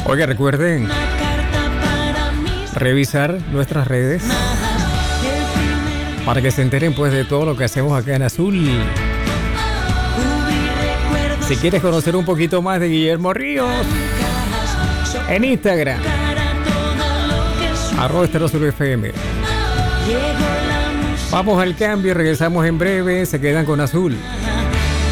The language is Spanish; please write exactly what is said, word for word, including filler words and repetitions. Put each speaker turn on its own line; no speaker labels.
Oiga, recuerden revisar nuestras redes para que se enteren pues de todo lo que hacemos acá en Azul. Si quieres conocer un poquito más de Guillermo Ríos, en Instagram arroba Estéreo Azul F M. Vamos al cambio, regresamos en breve, se quedan con Azul.